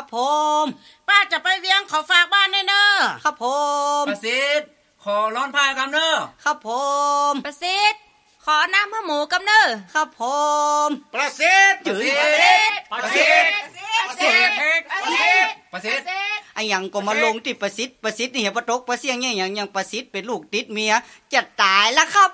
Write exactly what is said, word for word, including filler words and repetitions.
ครับผมป้าจะไปเวียงขอฝากบ้านเน้อครับผมประสิทธิ์ขอร้อนผ้ากำเน้อครับผมประสิทธิ์ขอน้ำมะหมูกำเน้อครับผมประสิทธิ์ประสิทธิ์ประสิทธิ์ประสิทธิ์ประสิทธิ์ประสิทธิ์ไอ้หยังก็มาลงที่ประสิทธิ์ประสิทธิ์นี่เห็นบ่ตกประเสียงแย่หยังหยังประสิทธิ์เป็นลูกติดเมียจะตายแล้วครับ